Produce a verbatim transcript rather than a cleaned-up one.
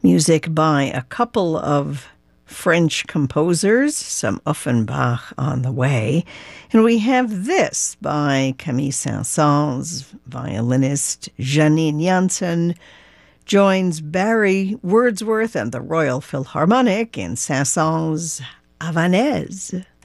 Music by a couple of French composers, some Offenbach on the way. And we have this by Camille Saint-Saëns, violinist Janine Jansen joins Barry Wordsworth and the Royal Philharmonic in Saint-Saëns' Havanaise.